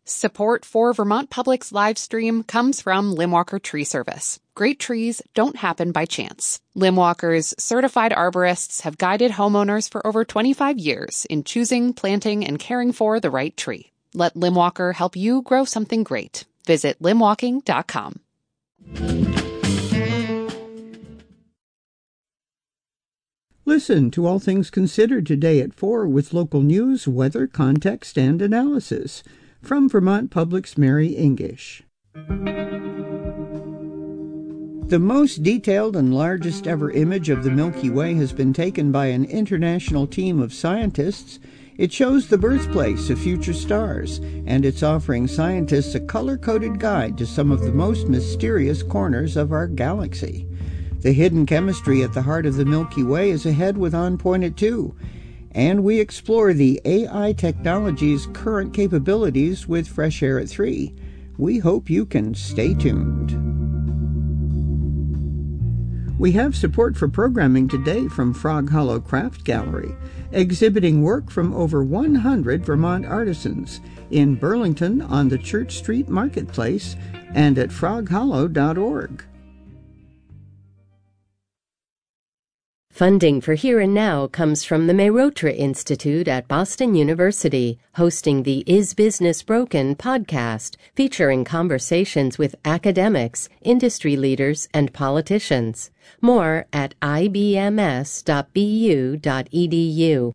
Support for Vermont Public's live stream comes from Limwalker Tree Service. Great trees don't happen by chance. Limwalker's certified arborists have guided homeowners for over 25 years in choosing, planting, and caring for the right tree. Let Limwalker help you grow something great. Visit limwalking.com. Listen to All Things Considered today at 4 with local news, weather, context, and analysis. From Vermont Public's Mary English. The most detailed and largest ever image of the Milky Way has been taken by an international team of scientists. It shows the birthplace of future stars, and it's offering scientists a color-coded guide to some of the most mysterious corners of our galaxy. The hidden chemistry at the heart of the Milky Way is ahead with On Point at 2. And we explore the AI technology's current capabilities with Fresh Air at 3. We hope you can stay tuned. We have support for programming today from Frog Hollow Craft Gallery, exhibiting work from over 100 Vermont artisans in Burlington on the Church Street Marketplace and at froghollow.org. Funding for Here and Now comes from the Mehrotra Institute at Boston University, hosting the Is Business Broken podcast, featuring conversations with academics, industry leaders, and politicians. More at ibms.bu.edu.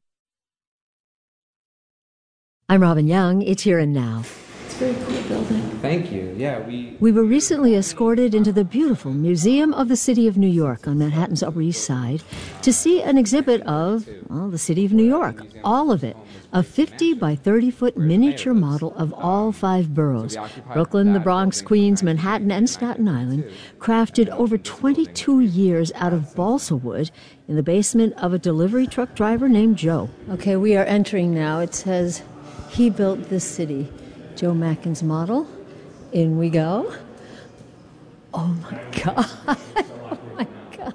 I'm Robin Young. It's Here and Now. It's a very cool building. Thank you. Yeah, we were recently escorted into the beautiful Museum of the City of New York on Manhattan's Upper East Side to see an exhibit of, well, the City of New York, all of it, a 50 by 30-foot miniature model of all 5 boroughs, Brooklyn, the Bronx, Queens, Manhattan, and Staten Island, crafted over 22 years out of balsa wood in the basement of a delivery truck driver named Joe. Okay, we are entering now. It says, he built this city. Joe Macken's model. In we go. Oh, my God. Oh, my God.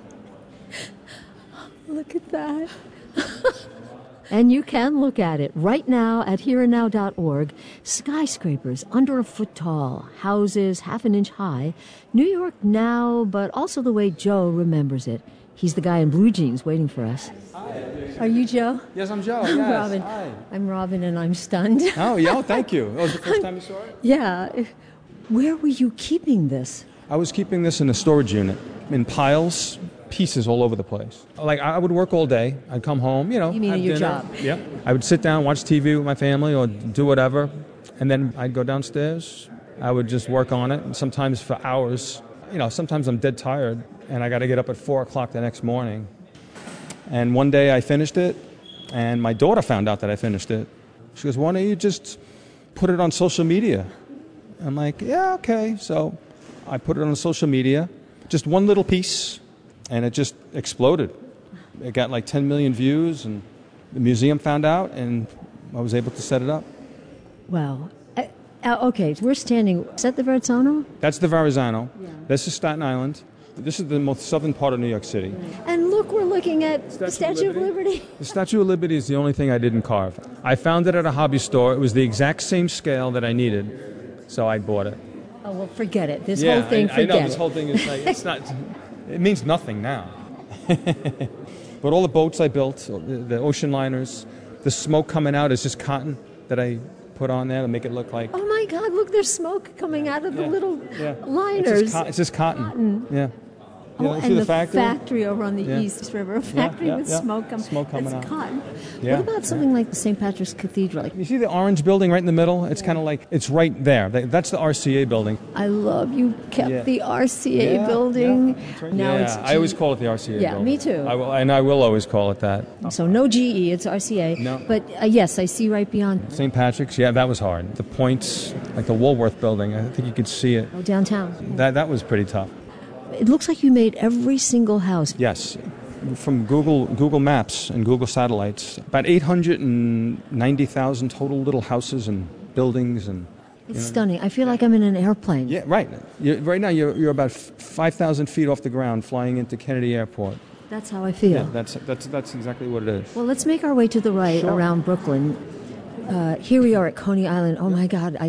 Look at that. And you can look at it right now at hereandnow.org. Skyscrapers under a foot tall, houses half an inch high. New York now, but also the way Joe remembers it. He's the guy in blue jeans waiting for us. Hi. Are you Joe? Yes, I'm Joe. I'm Yes. Robin. Hi. I'm Robin, and I'm stunned. Oh, yeah. Oh, thank you. That was the first time you saw it? Yeah. Where were you keeping this? I was keeping this in a storage unit, in piles, pieces all over the place. Like, I would work all day. I'd come home, You mean have your dinner. job? Yeah. I would sit down, watch TV with my family or do whatever, and then I'd go downstairs. I would just work on it, and sometimes for hours. Sometimes I'm dead tired, and I got to get up at 4 o'clock the next morning. And one day I finished it, and my daughter found out that I finished it. She goes, why don't you just put it on social media? I'm like, yeah, okay. So I put it on social media, just one little piece, and it just exploded. It got like 10 million views, and the museum found out, and I was able to set it up. Wow. Okay, we're standing. Is that the Verrazzano? That's the Verrazzano. Yeah. This is Staten Island. This is the most southern part of New York City. And look, we're looking at the Statue of Liberty. The Statue of Liberty is the only thing I didn't carve. I found it at a hobby store. It was the exact same scale that I needed, so I bought it. Oh, well, forget it. This whole thing, forget it. I know, this whole thing is like, it's not, it means nothing now. But all the boats I built, the ocean liners, the smoke coming out is just cotton that I put on there to make it look like... Oh, my God, look, there's smoke coming out of the little liners. It's just cotton. Yeah. And the factory over on the East River, a factory with smoke coming out. Cotton. Yeah. What about something like the St. Patrick's Cathedral? You see the orange building right in the middle? It's kind of like, it's right there. That's the RCA building. I love you kept the RCA building. Yeah. Right. Now it's I always call it the RCA building. Yeah, me too. I will always call it that. So no GE, it's RCA. No. But yes, I see right beyond. St. Patrick's, that was hard. The points, like the Woolworth building, I think you could see it. Oh, downtown. That was pretty tough. It looks like you made every single house. Yes, from Google Maps and Google Satellites. About 890,000 total little houses and buildings. And it's stunning. I feel like I'm in an airplane. Yeah, right. Right now you're about 5,000 feet off the ground flying into Kennedy Airport. That's how I feel. Yeah, that's exactly what it is. Well, let's make our way to the right around Brooklyn. Here we are at Coney Island. Oh, my God.